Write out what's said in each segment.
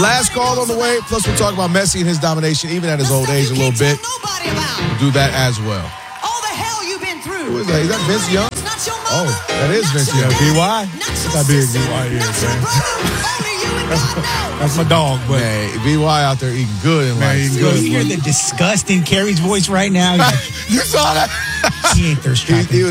Last call on the way. Plus, we'll talk about Messi and his domination, even at his old age, a little bit. We'll do that as well. All the hell you've been through. Who is that? Is that Vince Young? It's not your mama, Oh, that is Vince Young. BY? Not big sister, BY is, not your man. brother. Only you and God knows. That's my dog, but Man, BY out there eating good in life. eating You good. hear the disgust in Carrie's voice right now? He's like, You saw that? he ain't thirst He trapping.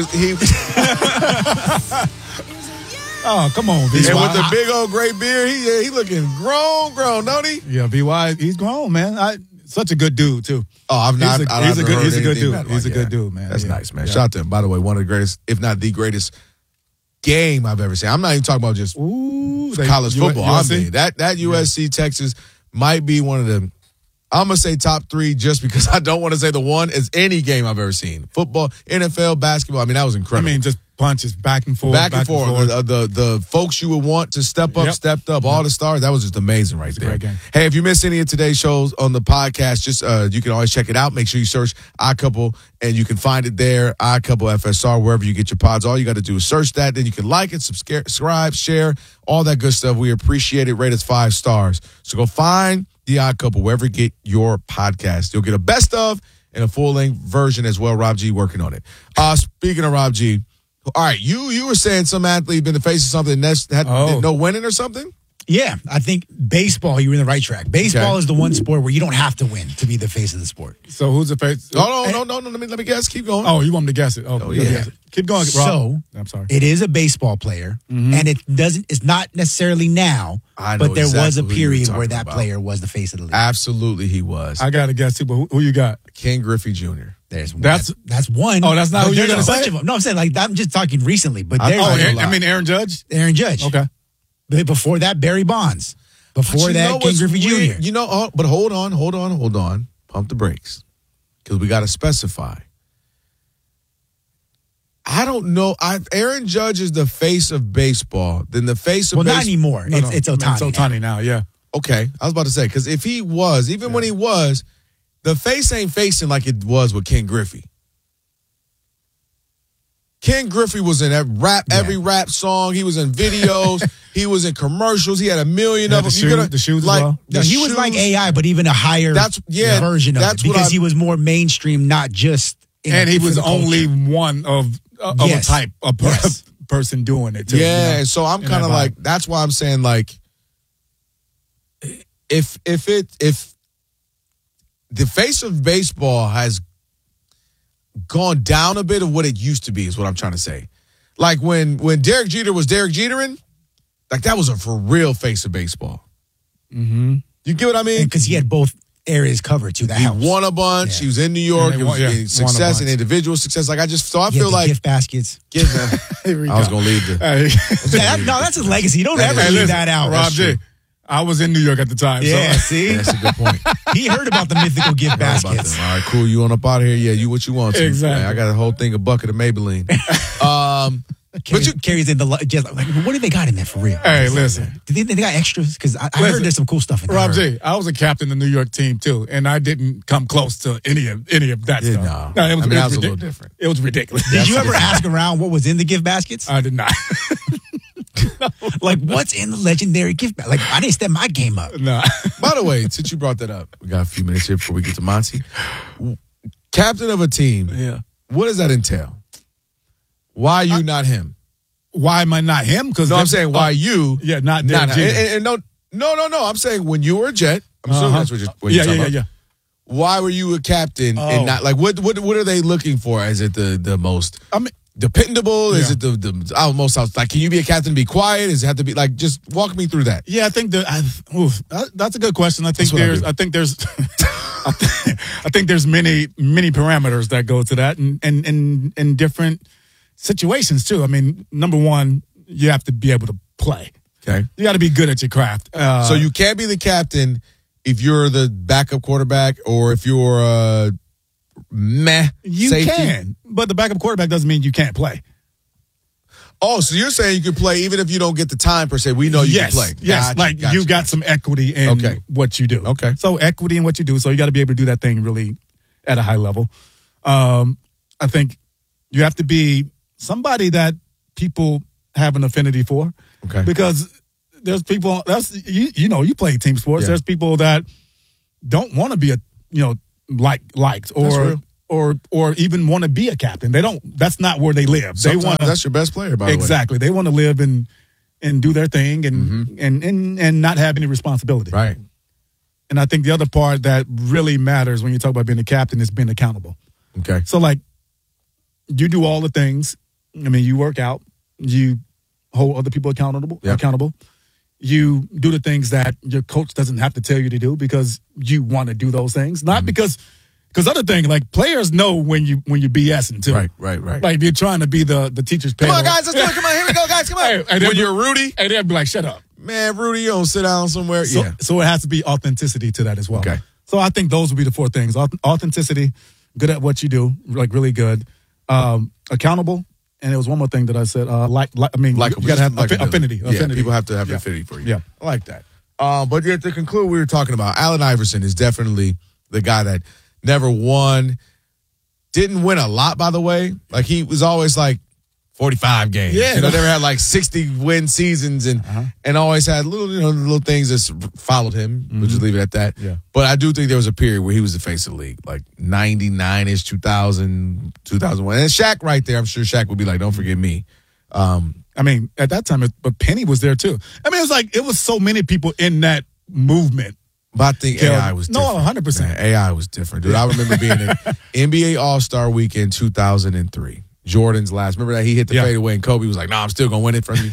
was Oh, come on, BY. and with the big old gray beard, he looking grown, don't he? Yeah, BY, he's grown, man. Such a good dude, too. Oh, I've not. He's a good dude. He's He's a good dude, man. That's Yeah. nice, man. Yeah. Shout out to him. By the way, one of the greatest, if not the greatest game I've ever seen. I'm not even talking about just Ooh, college football. I USC? mean, that USC Texas might be one of them. I'm gonna say top 3 just because I don't want to say the one is any game I've ever seen. Football, NFL, basketball. I mean, that was I incredible. mean, just punches back and forth. Back and forth. The folks you would want to step up, Yep. stepped up. All the stars. That was just amazing right there. great game. Hey, if you missed any of today's shows on the podcast, just you can always check it out. Make sure you search iCouple, and you can find it there, iCouple FSR, wherever you get your pods. All you got to do is search that. Then you can like it, subscribe, share, all that good stuff. We appreciate it. Rate us 5 stars. So go find the iCouple wherever you get your podcast. You'll get a best of and a full-length version as well. Rob G working on it. Speaking of Rob G, all right, you were saying some athlete been the face of something that had no winning or something? Yeah, I think baseball, you were in the right track. Baseball is the one sport where you don't have to win to be the face of the sport. So who's the face? No. Let me guess. Keep going. Oh, you want me to guess it? Oh yeah. Guess it. Keep going, Rob. So, I'm sorry. it is a baseball player, and it's not necessarily now, I know but there was exactly a who you were period where talking that about. player was the face of the league. Absolutely, he was. I got to guess too, but who you got? Ken Griffey Jr. There's one. That's- That's one. Oh, that's not But who you're there's gonna a bunch say? of them. No, I'm saying like I'm just talking recently, but there's Aaron Judge? Aaron Judge. Okay. But before that, Barry Bonds. Before But that, Ken what's Griffey weird? Jr. But hold on. Pump the brakes. Because we got to specify. I don't know. Aaron Judge is the face of baseball. Then the face of Well, baseball. not anymore. It's Ohtani. It's Ohtani now, yeah. Okay. I was about to say, because if he was, even when he was, the face ain't facing like it was with Ken Griffey. Ken Griffey was in every rap song. He was in videos. He was in commercials. He had a million of them. The shoes as well. No, he was like AI, but even a higher version of it because he was more mainstream, not just. And he was for the culture. only one of Yes. a type of Yes. person doing it too. Yeah, you know? and so I'm In kind of that like, vibe. that's why I'm saying like, if the face of baseball has gone down a bit of what it used to be, is what I'm trying to say. Like when Derek Jeter was Derek Jeterin, like that was a for real face of baseball. Mm-hmm. You get what I mean? Because he had both areas covered too. That He helps. won a bunch. Yeah. He was in New York. And It they was won- in won a success and bunch. individual success. Like I He feel had the like gift baskets. Here we I was go. gonna leave the. Hey. That's his legacy. You don't That ever is- leave listen, that out. Rob That's J. true. I was in New York at the time. Yeah, So. see, That's a good point. he heard about the mythical gift All right, baskets. All right, cool. You on up out of here? Yeah, you what you want to. Exactly. I got a whole thing, a bucket of Maybelline. But you Carries in the just like, what do they got in there for real? Hey, listen. Do they got extras? Because I Listen, heard there's some cool stuff in there. Rob J, I was a captain of the New York team too, and I didn't come close to any of that Yeah, stuff. no. it was, I mean, that was a ridiculous. little different. It was ridiculous. Did you ever ask around what was in the gift baskets? I did not. Like, what's in the legendary gift basket? Like, I didn't step my game up. No. By the way, since you brought that up, we got a few minutes here before we get to Monty. Captain of a team. Yeah. What does that entail? Why you, not him? Why am I not him? Because No, I'm saying why you. Yeah, not Not Derek him. Jeter. And no. I'm saying when you were a Jet. I'm assuming that's what you're talking about. Yeah. Why were you a captain and not like what are they looking for? Is it the most I mean, dependable? Is Yeah. it the most like? Can you be a captain and be quiet? Does it have to be like? Just walk me through that. yeah, I think that's a good question. I think what I there's, do. I think there's, I think there's many parameters that go to that, and different situations too. I mean, number one, you have to be able to play. Okay. You got to be good at your craft. So you can't be the captain if you're the backup quarterback or if you're you safety. can, but the backup quarterback doesn't mean you can't play. Oh, so you're saying you can play even if you don't get the time per se. We know you yes, can play. yes, Gotcha. you got some equity in what you do. Okay. So equity in what you do. So you got to be able to do that thing really at a high level. I think you have to be somebody that people have an affinity for. Okay. Because there's people that's you play team sports. Yeah. There's people that don't want to be liked or even want to be a captain. They don't. That's not where they live. Sometimes they want that's your best player, by the way. exactly. They want to live and do their thing and not have any responsibility. Right. And I think the other part that really matters when you talk about being a captain is being accountable. Okay. So, like, you do all the things. I mean, you work out. You hold other people accountable. Yep. Accountable. You do the things that your coach doesn't have to tell you to do because you want to do those things. Not because other thing, like, players know when you BSing too. Right. Like, if you're trying to be the teacher's pet. Come on, guys, let's do it. Come on, here we go, guys. Come on. And When you're Rudy, and they'll be like, shut up. man, Rudy, you don't sit down somewhere. So, yeah. so it has to be authenticity to that as well. Okay. So I think those would be the four things: authenticity, good at what you do, like really good, accountable, and there was one more thing that I said. You got to have affinity. Yeah, people have to have affinity for you. Yeah. I like that. But yeah, to conclude, we were talking about Allen Iverson is definitely the guy that never won, didn't win a lot, by the way. Like, he was always like 45 games. Yeah. Never had like 60 win seasons and always had little things that followed him. We'll just leave it at that. Yeah. But I do think there was a period where he was the face of the league, like 99-ish, 2000, 2001. And Shaq right there, I'm sure Shaq would be like, don't forget me. I mean, at that time, but Penny was there too. I mean, it was so many people in that movement. But I think AI was different. No, 100%. Man, AI was different, dude. I remember being in NBA All-Star Weekend 2003. Jordan's last. Remember that he hit the fadeaway and Kobe was like, "Nah, I'm still gonna win it from you."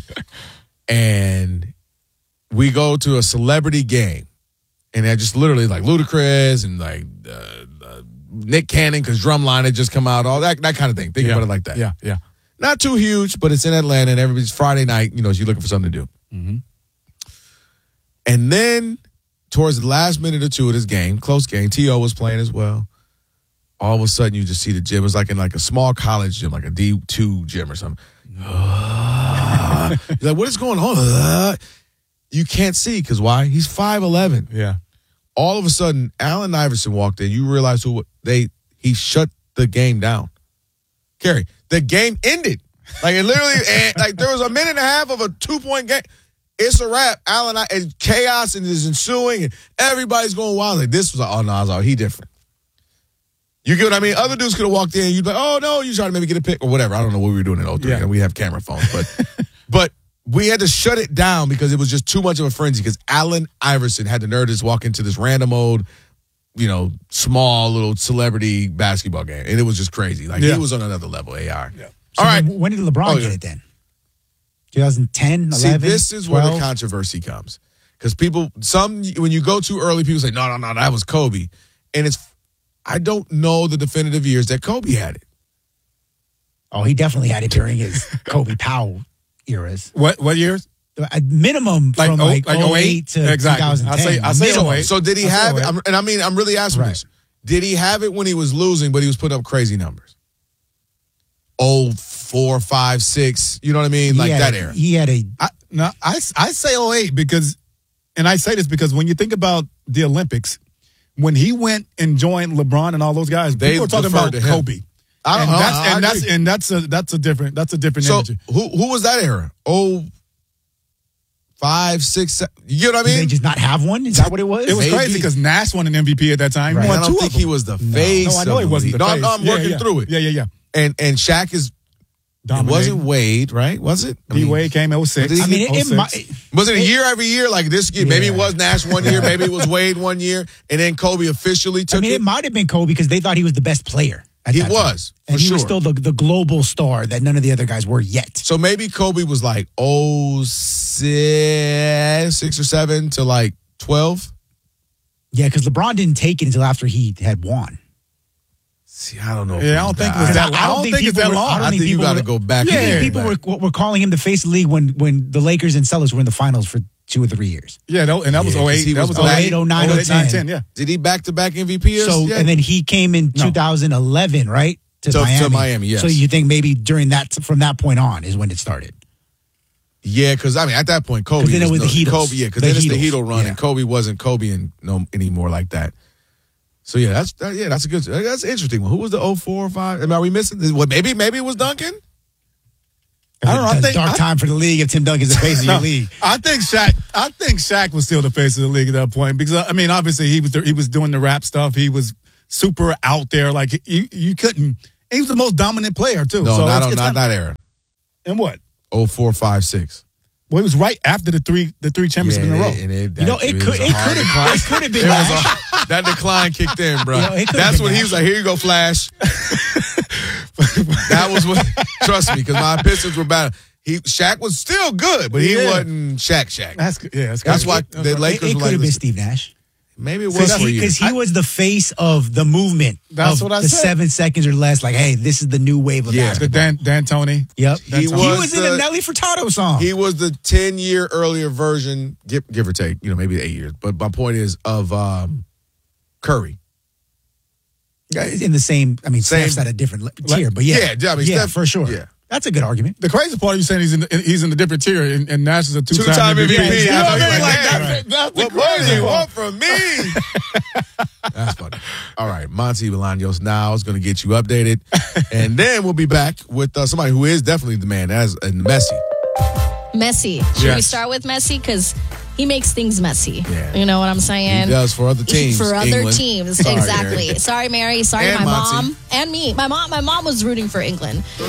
And we go to a celebrity game, and they're just literally like Ludacris and like Nick Cannon because Drumline had just come out, all that kind of thing. Think about it like that. Yeah. Not too huge, but it's in Atlanta, and everybody's Friday night. You're looking for something to do. Mm-hmm. And then towards the last minute or two of this game, close game, T.O. was playing as well. All of a sudden, you just see the gym. It was like in like a small college gym, like a D2 gym or something. You're like, what is going on? You can't see because why? He's 5'11". Yeah. All of a sudden, Allen Iverson walked in. You realize he shut the game down. Kerry, the game ended. Like, it literally, like, there was a minute and a half of a 2-point game. It's a wrap. And chaos and is ensuing, and everybody's going wild. Like, this was he different. You get what I mean? Other dudes could have walked in. You'd be like, oh, no, you trying to maybe get a pick or whatever. I don't know what we were doing in 03. Yeah. We have camera phones. But we had to shut it down because it was just too much of a frenzy because Allen Iverson had the nerve to just walk into this random old, small little celebrity basketball game. And it was just crazy. Like, he was on another level, AR. Yeah. So All right. When did LeBron get it then? 2010, 11, See, this is where 12? the controversy comes. Because when you go too early, people say, no, that was Kobe. And I don't know the definitive years that Kobe had it. Oh, he definitely had it during his Kobe Powell eras. What years? A minimum from like 08 to exactly. 2010. I say 08. So did he have it? I'm really asking this. Did he have it when he was losing, but he was putting up crazy numbers? 4, 5, 6. You know what I mean? Like that era. He had I say 08 because, and I say this because when you think about the Olympics, when he went and joined LeBron and all those guys, people were talking about Kobe. That's a different energy. Who was that era? 5, 6, 7. You know what I mean? Did they just not have one? Is that what it was? It was crazy because Nash won an MVP at that time. Right. He won I don't think he was the face. No, I know he wasn't the face. No, I'm working through it. Yeah. And Shaq is. Dominating. It wasn't Wade, right? Was it? Wade came 06. I mean, was it a year every year? Like this year, maybe it was Nash one year, maybe it was Wade one year, and then Kobe officially took it. It might have been Kobe because they thought he was the best player. He was, and he was still the global star that none of the other guys were yet. So maybe Kobe was like 6 or 7 to like 12. Yeah, because LeBron didn't take it until after he had won. See, I don't know. Yeah, I don't think it's that long. I don't think it's that long. I think you got to go back. Yeah, people were calling him the face of the league when the Lakers and Celtics were in the finals for 2 or 3 years. Yeah, and that was 08. That was 08, 09, 10. Yeah. Did he back-to-back MVP? And then he came in 2011, right? To Miami, yes. So you think maybe from that point on is when it started? Yeah, because at that point, Kobe. Then it was the Heatles. Kobe, yeah, because then it's the Heatles run, and Kobe wasn't Kobe anymore like that. So yeah, that's a good. That's an interesting one. Who was the 04 or 5? Are we missing? Maybe it was Duncan. I don't know. It's a dark time for the league if Tim Duncan's the face of your league. I think Shaq was still the face of the league at that point because I mean, obviously he was doing the rap stuff. He was super out there. Like you couldn't. He was the most dominant player too. No, so not that era. And what? 04, 5, 6. Well, it was right after the three championships in a row. It could have been. That decline kicked in, bro. That's when he was like, "Here you go, Flash." That was what. Trust me, because my Pistons were bad. Shaq was still good, but he wasn't Shaq. That's good. Yeah, that's why the Lakers. It could have been Steve Nash. Maybe it was for you because he was the face of the movement. That's what I said. 7 seconds or less. Like, hey, this is the new wave of basketball. The D'Antoni. Yep. He was in the Nelly Furtado song. He was the 10-year earlier version, give or take, maybe 8 years. But my point is of Curry. In the same, Steph's at a different tier, but Steph, for sure. Yeah. That's a good argument. The crazy part, you're saying he's in a different tier, and Nash is a two-time MVP. MVP. You know what I mean? Like, that's what more do you want from me? That's funny. All right, Monty Bolaños now is going to get you updated, and then we'll be back with somebody who is definitely the man, Messi. Messi. Should we start with Messi? Because he makes things messy. Yeah. You know what I'm saying? He does for other teams. For other England. teams, Sorry, exactly. Mary. Sorry, Mary. Sorry, And my Monty. mom and me. My mom was rooting for England. So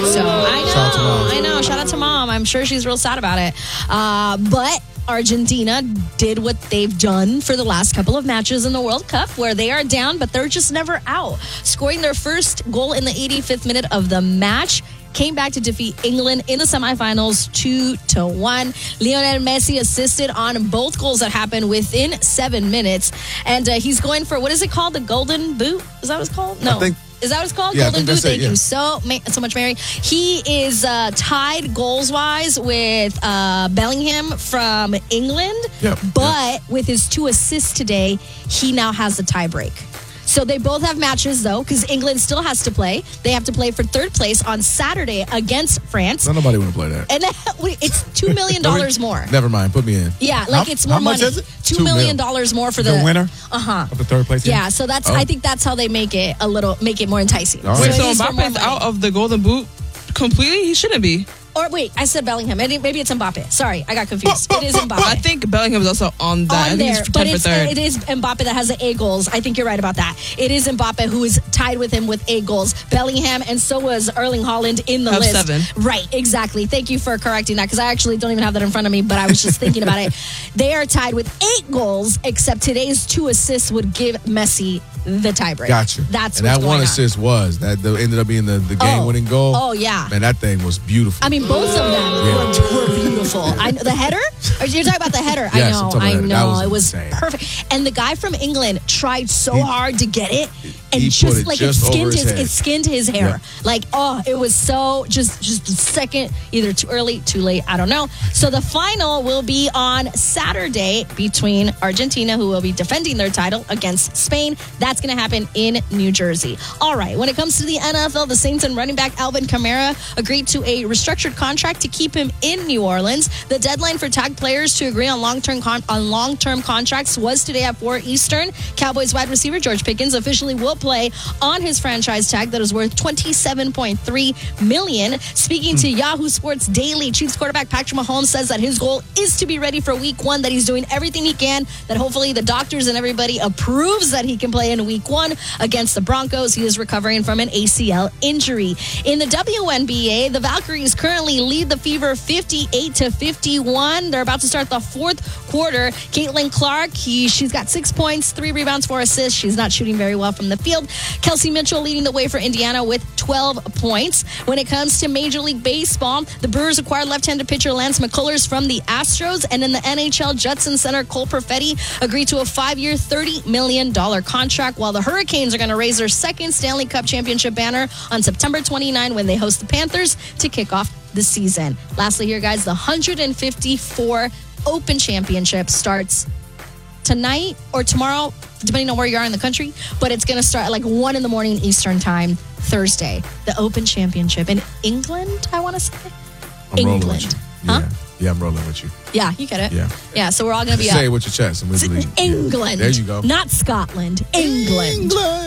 I know. Shout out to mom. I'm sure she's real sad about it. But Argentina did what they've done for the last couple of matches in the World Cup, where they are down, but they're just never out. Scoring their first goal in the 85th minute of the match. Came back to defeat England in the semifinals 2-1. Lionel Messi assisted on both goals that happened within 7 minutes. And he's going for, what is it called? The Golden Boot? Is that what it's called? No. Is that what it's called? Yeah, Golden Boot. Thank you so much, Mary. He is tied goals-wise with Bellingham from England. Yep. But with his 2 assists today, he now has the tiebreak. So they both have matches, though, because England still has to play. They have to play for 3rd place on Saturday against France. Nobody want to play that. And it's $2 million more. Never mind. Put me in. Yeah, it's more how much money. is it? $2 million more for the winner of the 3rd place. Yeah, so I think that's how they make it more enticing. All right. Wait, so Mbappe's out of the Golden Boot completely? He shouldn't be. Or wait, I said Bellingham. Maybe it's Mbappe. Sorry, I got confused. It is Mbappe. I think Bellingham is also on that. On I think there, he's but for third. it is Mbappe that has the 8 goals. I think you're right about that. It is Mbappe who is tied with him with 8 goals. Bellingham, and so was Erling Haaland in the list. 7. Right, exactly. Thank you for correcting that, because I actually don't even have that in front of me, but I was just thinking about it. They are tied with 8 goals, except today's 2 assists would give Messi the tiebreak. Gotcha. That's and what's that going one on. assist ended up being the game-winning goal. Oh, yeah. Man, that thing was beautiful. I mean, both of them were beautiful. I know the header. Or you're talking about the header? Yes, I know. That It was insane. perfect. And the guy from England tried so hard to get it, and he put it just over his head. It skinned his hair. Yeah. It was so just a second, either too early, too late. I don't know. So the final will be on Saturday between Argentina, who will be defending their title, against Spain. That's going to happen in New Jersey. All right. When it comes to the NFL, the Saints and running back Alvin Kamara agreed to a restructured contract to keep him in New Orleans. The deadline for tagged players to agree on long-term contracts was today at 4 Eastern. Cowboys wide receiver George Pickens officially will play on his franchise tag that is worth $27.3 million. Speaking to Yahoo Sports Daily, Chiefs quarterback Patrick Mahomes says that his goal is to be ready for Week 1, that he's doing everything he can, that hopefully the doctors and everybody approves that he can play in Week 1 against the Broncos. He is recovering from an ACL injury. In the WNBA, the Valkyries currently lead the Fever 58-51. They're about to start the 4th quarter. Caitlin Clark, she's got 6 points, 3 rebounds, 4 assists. She's not shooting very well from the field. Kelsey Mitchell leading the way for Indiana with 12 points. When it comes to Major League Baseball, the Brewers acquired left-handed pitcher Lance McCullers from the Astros, and in the NHL, Judson center Cole Perfetti agreed to a 5-year, $30 million contract, while the Hurricanes are going to raise their 2nd Stanley Cup championship banner on September 29 when they host the Panthers to kick off the season. Lastly here, guys, the 154 Open Championship starts tonight or tomorrow, depending on where you are in the country, but it's going to start at 1 in the morning Eastern time, Thursday. The Open Championship in England, I want to say. I'm rolling with you. Huh? Yeah, I'm rolling with you. Yeah, you get it. Yeah. Yeah, so we're all going to be Say it with your chest. And England. There you go. Not Scotland. England.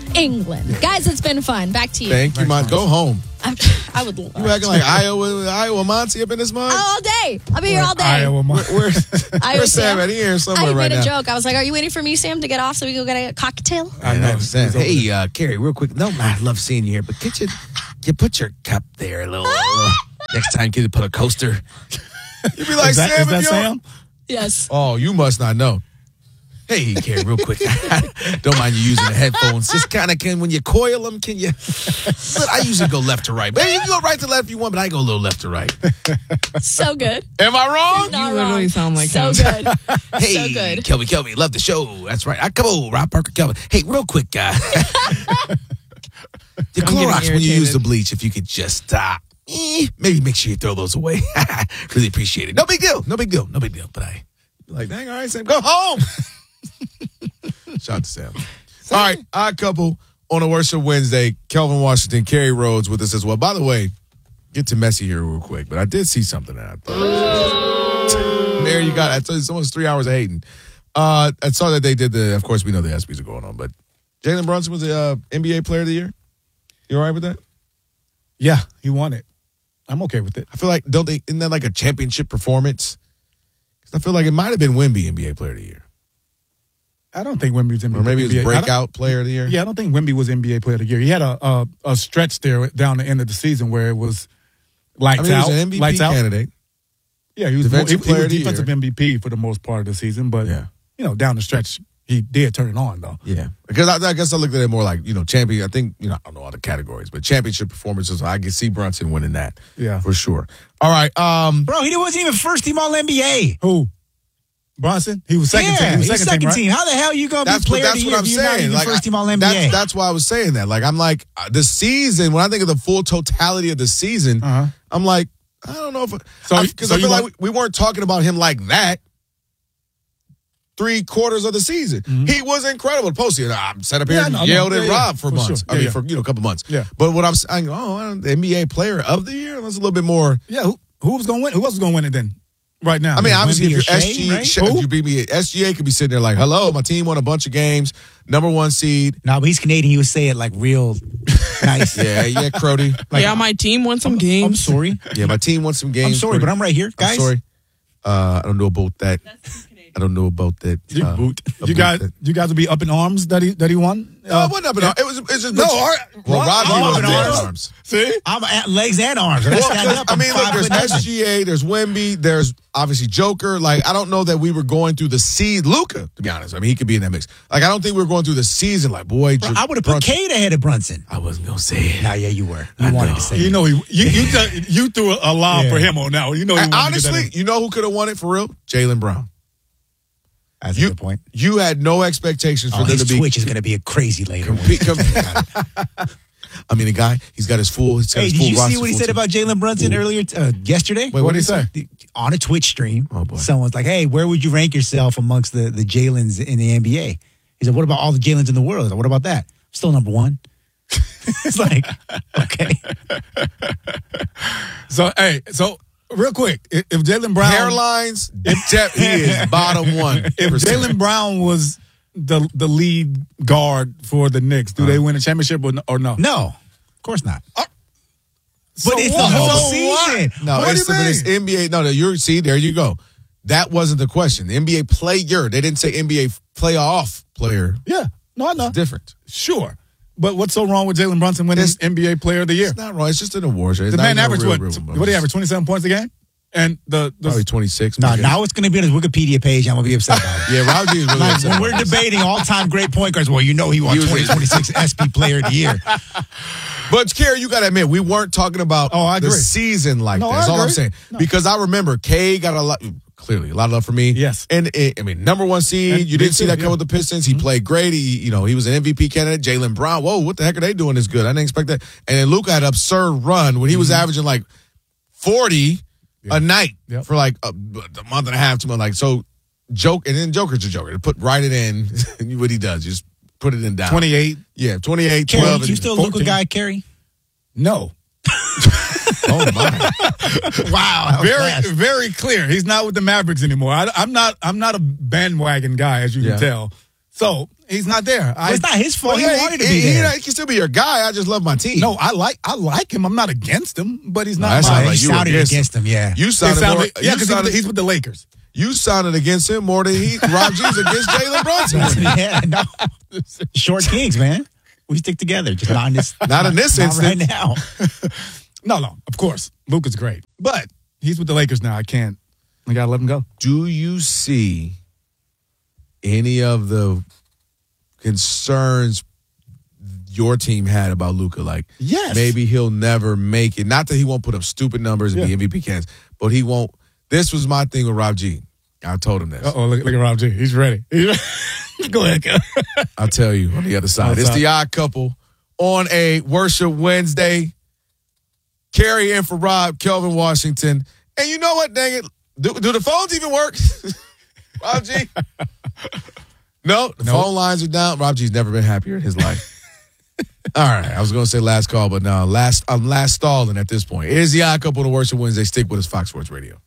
England. Guys, it's been fun. Back to you. Thank you, man. Go home. I would love You acting like Iowa Monty up in this month? all day. I'll be here all day. Iowa. Where's Sam at? He here somewhere right now. I made a joke. I was like, are you waiting for me, Sam, to get off so we can go get a cocktail? I know. Sam. Hey, Carrie, real quick. No, I love seeing you here, but you put your cup there a little. Next time, can you put a coaster? You'd be like, Is that Sam, if you Sam? Yes. Oh, you must not know. Hey, Carrie, real quick. Don't mind you using the headphones. Just kind of when you coil them, can you? But I usually go left to right. But you can go right to left if you want, but I go a little left to right. So good. Am I wrong? Not You literally wrong. sound like so him. good. Hey, So good. Kelby, love the show. That's right. Come on, Rob Parker, Kelby. Hey, real quick, the I'm getting Clorox when you use irritated. the bleach, if you could just maybe make sure you throw those away. Really appreciate it. No big deal. But I like, dang, all right, Sam, go home. Shout out to Sam. All right, odd couple on a Worship Wednesday. Kelvin Washington, Kerry Rhodes with us as well. By the way, get to Messi here real quick, but I did see something that I thought. There you got it. I told you it's almost 3 hours of hating. I saw that they did of course, we know the ESPYs are going on, but Jalen Brunson was the NBA Player of the Year. You all right with that? Yeah, he won it. I'm okay with it. I feel like, isn't that like a championship performance? Because I feel like it might have been Wemby NBA Player of the Year. I don't think Wemby was NBA. Or maybe it was NBA. breakout player of the year. Yeah, I don't think Wemby was NBA Player of the Year. He had a stretch there down the end of the season where it was lights out. He was an MVP lights out. candidate. Yeah, he was Defensive player of the defensive year. MVP for the most part of the season, but down the stretch he did turn it on though. Yeah, because I guess I looked at it more like champion. I think I don't know all the categories, but championship performances. I can see Brunson winning that. Yeah, for sure. All right, bro, he wasn't even first team All NBA. Who? Bronson? He was second team. He was second team. How the hell are you going to be player of the year if you're not even first team All NBA? That's why I was saying that. Like, I'm like, the season, when I think of the full totality of the season, I'm like, I don't know if... Because I feel like we weren't talking about him like that 3/4 of the season. He was incredible. Postseason, I'm set up here and yelled at Rob for months. Sure. For a couple months. Yeah. But what I'm saying, the NBA Player of the Year, that's a little bit more... Yeah, who was going to win? Who else was going to win it then? Right now. I mean, obviously, if you're SGA, if you beat me, SGA could be sitting there like, hello, my team won a bunch of games, #1 seed. No, but he's Canadian. He would say it like real nice. Yeah, Crody. Like, yeah, my team won some games. I'm sorry. Yeah, my team won some games. I'm sorry, but I'm right here, guys. I'm sorry. I don't know about that. I don't know about that. You guys will be up in arms that he won. No, it wasn't up in arms. It's just Rodney was up in arms. See, I'm at legs and arms. Look, there's SGA, there's Wemby, there's obviously Joker. Like, I don't know that we were going through the season. Luka, to be honest, I mean, he could be in that mix. Like, I don't think we were going through the season. Like, boy, I would have put Cade ahead of Brunson. I wasn't gonna say it. Nah, yeah, you were. You wanted to say it. You threw a lob for him on now. Honestly, you know who could have won it for real? Jaylen Brown. That's a good point. You had no expectations for them to be. His Twitch is going to be a crazy later. I mean, the guy, he's got his full. Hey, did you see what he said about Jalen Brunson earlier yesterday? Wait, what did he say? On a Twitch stream, oh boy, someone's like, "Hey, where would you rank yourself amongst the Jalens in the NBA?" He said, "What about all the Jalens in the world? What about that? Still #1." It's like, okay. So real quick, if Jaylen Brown hairlines, he is bottom 1. If Jaylen Brown was the lead guard for the Knicks, do they win a championship or no? No, of course not. But it's what? the whole So season. what? No, What it's do you it's NBA. No, there you go. That wasn't the question. The NBA player. They didn't say NBA playoff player. Yeah, no, I know. It's different. Sure. But what's so wrong with Jalen Brunson winning NBA Player of the Year? It's not wrong. It's just an award show. The man averaged what do you average? 27 points a game? And probably 26. No, now it's going to be on his Wikipedia page. I'm going to be upset about it. Yeah, Rob G is really upset. When we're debating all-time great point guards, well, he won 2026 SP Player of the Year. But, Kerry, you got to admit, we weren't talking about the season like that. That's all I'm saying. No. Because I remember K got a lot of love for me. Yes. And, #1 seed, you didn't see that come with the Pistons. He played great. He was an MVP candidate. Jaylen Brown, whoa, what the heck are they doing this good? I didn't expect that. And then Luka had an absurd run when he was averaging like 40 a night for like a month and a half, 2 months. Like, so, Joker's a joker. To put it in, what he does, just put it in down. 28. Yeah, 28, Kerry, 12. You still a Luka guy, Kerry? No. Oh my! Wow, very clear. He's not with the Mavericks anymore. I'm not a bandwagon guy, as you can tell. So he's not there. It's not his fault. He wanted to be there. He can still be your guy. I just love my team. No, I like him. I'm not against him, but he's not. He sounded against him. Yeah, you sounded because he's with the Lakers. You sounded against him more than Rob G's against Jalen Brunson. Yeah, no. Short kings, man. We stick together. Just not in this. Not in this instance. Right now. No. Of course, Luka's great, but he's with the Lakers now. I gotta let him go. Do you see any of the concerns your team had about Luka? Like, yes, maybe he'll never make it. Not that he won't put up stupid numbers and be MVP candidates, but he won't. This was my thing with Rob G. I told him this. Look at Rob G. He's ready. Go ahead, Kel. I'll tell you on the other side. It's the Odd Couple on a Worship Wednesday. Carrie in for Rob, Kelvin Washington. And you know what, dang it? Do the phones even work? Rob G? No, the phone lines are down. Rob G's never been happier in his life. All right, I was going to say last call, but no, I'm last stalling at this point. It is the Odd Couple on a Worship Wednesday. Stick with us, Fox Sports Radio.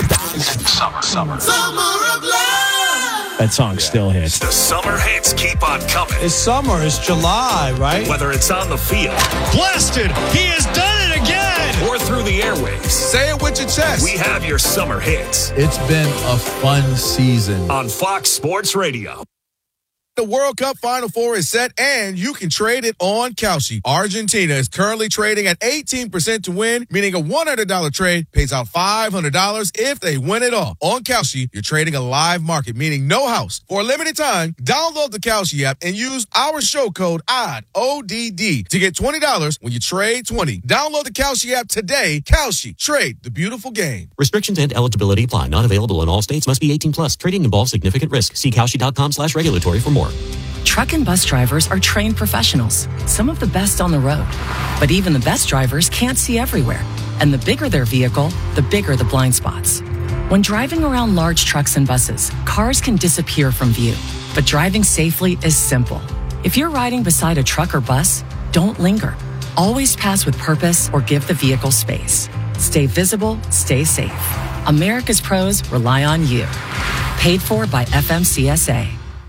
Summer of love. That song still hits. The summer hits keep on coming. It's summer. It's July, right? Whether it's on the field. Blasted. He has done it again. Or through the airwaves. Say it with your chest. We have your summer hits. It's been a fun season. On Fox Sports Radio. The World Cup Final Four is set, and you can trade it on Kalshi. Argentina is currently trading at 18% to win, meaning a $100 trade pays out $500 if they win it all. On Kalshi, you're trading a live market, meaning no house. For a limited time, download the Kalshi app and use our show code ODD, O-D-D, to get $20 when you trade 20. Download the Kalshi app today. Kalshi, trade the beautiful game. Restrictions and eligibility apply. Not available in all states. Must be 18 plus. Trading involves significant risk. See Kalshi.com/regulatory for more. Truck and bus drivers are trained professionals, some of the best on the road. But even the best drivers can't see everywhere. And the bigger their vehicle, the bigger the blind spots. When driving around large trucks and buses, cars can disappear from view. But driving safely is simple. If you're riding beside a truck or bus, don't linger. Always pass with purpose or give the vehicle space. Stay visible, stay safe. America's pros rely on you. Paid for by FMCSA.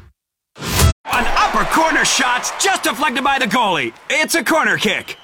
An upper corner shot's just deflected by the goalie. It's a corner kick.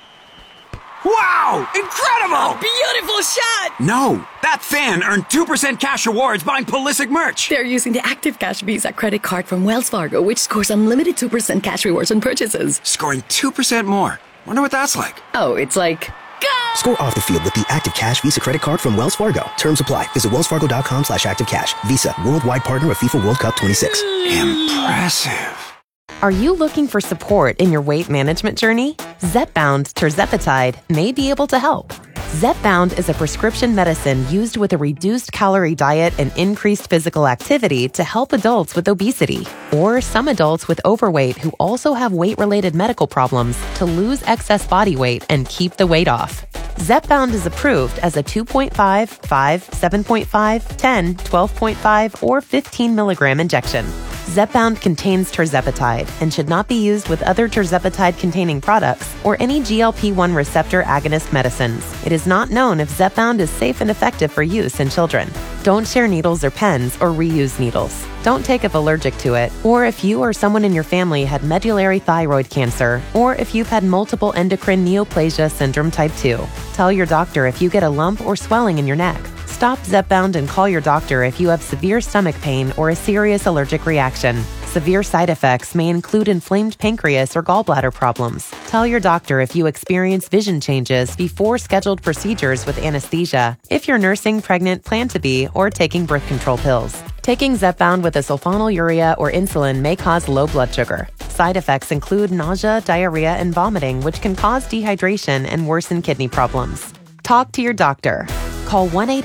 Wow! Incredible! Beautiful shot! No, that fan earned 2% cash rewards buying Pulisic merch. They're using the Active Cash Visa credit card from Wells Fargo, which scores unlimited 2% cash rewards on purchases. Scoring 2% more. Wonder what that's like. Oh, it's like... Go! Score off the field with the Active Cash Visa credit card from Wells Fargo. Terms apply. Visit wellsfargo.com/activecash. Visa, worldwide partner of FIFA World Cup 26. Impressive. Are you looking for support in your weight management journey? Zepbound tirzepatide may be able to help. Zepbound is a prescription medicine used with a reduced calorie diet and increased physical activity to help adults with obesity or some adults with overweight who also have weight-related medical problems to lose excess body weight and keep the weight off. Zepbound is approved as a 2.5, 5, 7.5, 10, 12.5, or 15 milligram injection. Zepbound contains tirzepatide and should not be used with other tirzepatide-containing products or any GLP-1 receptor agonist medicines. It is not known if Zepbound is safe and effective for use in children. Don't share needles or pens or reuse needles. Don't take if allergic to it, or if you or someone in your family had medullary thyroid cancer, or if you've had multiple endocrine neoplasia syndrome type 2. Tell your doctor if you get a lump or swelling in your neck. Stop Zepbound and call your doctor if you have severe stomach pain or a serious allergic reaction. Severe side effects may include inflamed pancreas or gallbladder problems. Tell your doctor if you experience vision changes before scheduled procedures with anesthesia, if you're nursing, pregnant, plan to be, or taking birth control pills. Taking Zepbound with a sulfonylurea or insulin may cause low blood sugar. Side effects include nausea, diarrhea, and vomiting, which can cause dehydration and worsen kidney problems. Talk to your doctor. Call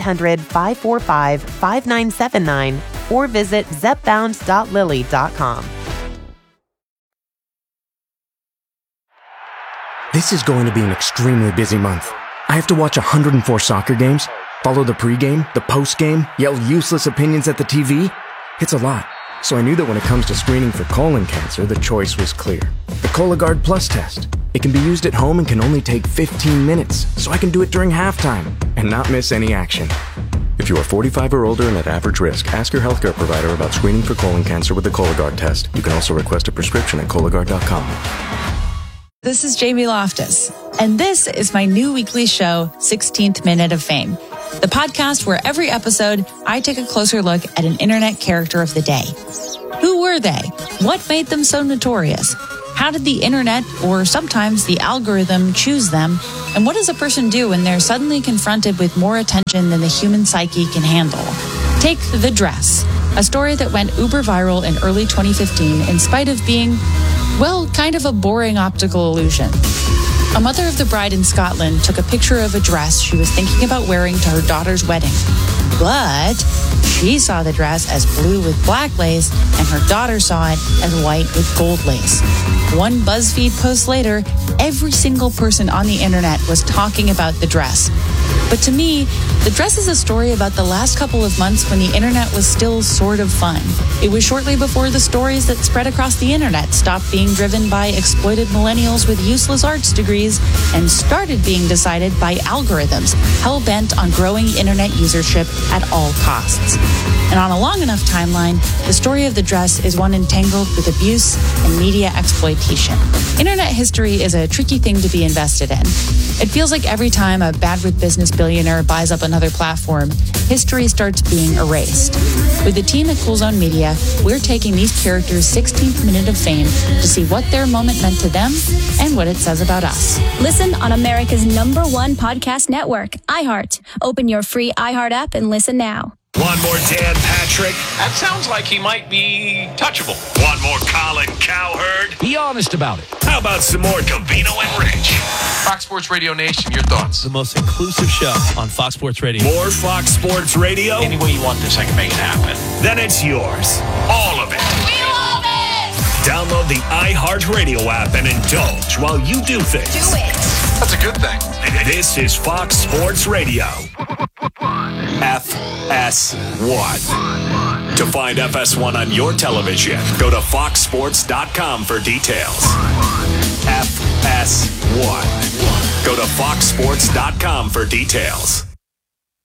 1-800-545-5979 or visit zepbound.lilly.com. This is going to be an extremely busy month. I have to watch 104 soccer games, follow the pregame, the postgame, yell useless opinions at the TV. It's a lot. So I knew that when it comes to screening for colon cancer, the choice was clear. The Cologuard Plus test. It can be used at home and can only take 15 minutes, so I can do it during halftime and not miss any action. If If you are 45 or older and at average risk, ask your healthcare provider about screening for colon cancer with the Cologuard test. You can also request a prescription at Cologuard.com. This is Jamie Loftus, and this is my new weekly show, 16th Minute of Fame, the podcast where every episode I take a closer look at an internet character of the day. Who were they? What made them so notorious? How did the internet, or sometimes the algorithm, choose them? And what does a person do when they're suddenly confronted with more attention than the human psyche can handle? Take The Dress, a story that went uber viral in early 2015 in spite of being, well, kind of a boring optical illusion. A mother of the bride in Scotland took a picture of a dress she was thinking about wearing to her daughter's wedding. But she saw the dress as blue with black lace, and her daughter saw it as white with gold lace. One BuzzFeed post later, every single person on the internet was talking about the dress. But to me, the dress is a story about the last couple of months when the internet was still sort of fun. It was shortly before the stories that spread across the internet stopped being driven by exploited millennials with useless arts degrees and started being decided by algorithms hell-bent on growing internet usership at all costs. And on a long enough timeline, the story of the dress is one entangled with abuse and media exploitation. Internet history is a tricky thing to be invested in. It feels like every time a bad with business billionaire buys up another platform, history starts being erased. With the team at Cool Zone Media, we're taking these characters' 16th minute of fame to see what their moment meant to them and what it says about us. Listen on America's #1 podcast network, iHeart. Open your free iHeart app and listen now. One more Dan Patrick. That sounds like he might be touchable. One more Colin Cowherd. Be honest about it. How about some more Covino and Rich? Fox Sports Radio Nation, your thoughts? The most inclusive show on Fox Sports Radio. More Fox Sports Radio? Any way you want this, I can make it happen. Then it's yours. All of it. We love it! Download the iHeartRadio app and indulge while you do things. Do it! That's a good thing. This is Fox Sports Radio. FS1. To find FS1 on your television, go to foxsports.com for details. FS1. Go to foxsports.com for details.